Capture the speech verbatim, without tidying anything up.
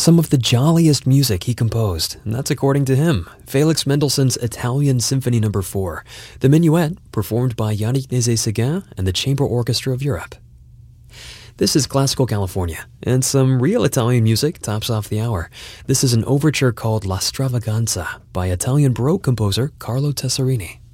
some of the jolliest music he composed, and that's according to him. Felix Mendelssohn's Italian Symphony Number four, the Minuet, performed by Yannick Nézet-Séguin and the Chamber Orchestra of Europe. This is Classical California, and some real Italian music tops off the hour. This is an overture called La Stravaganza by Italian Baroque composer Carlo Tesserini.